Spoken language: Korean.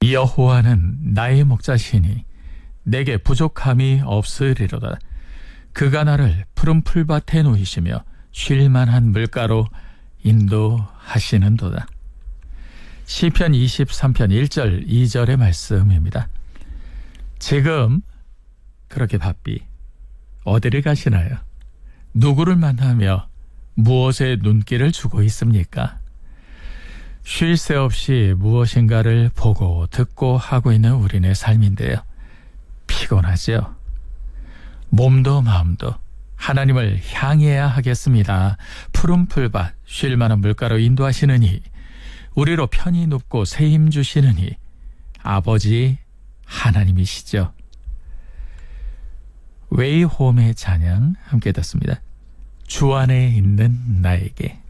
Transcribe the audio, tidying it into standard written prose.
여호와는 나의 목자시니 내게 부족함이 없으리로다. 그가 나를 푸른 풀밭에 놓이시며 쉴만한 물가로 인도하시는도다. 시편 23편 1절 2절의 말씀입니다. 지금 그렇게 바삐 어디를 가시나요? 누구를 만나며 무엇에 눈길을 주고 있습니까? 쉴 새 없이 무엇인가를 보고 듣고 하고 있는 우리네 삶인데요. 피곤하죠? 몸도 마음도 하나님을 향해야 하겠습니다. 푸른 풀밭 쉴만한 물가로 인도하시느니 우리로 편히 눕고 새 힘 주시느니 아버지 하나님이시죠. 웨이홈의 찬양 함께 듣습니다. 주 안에 있는 나에게.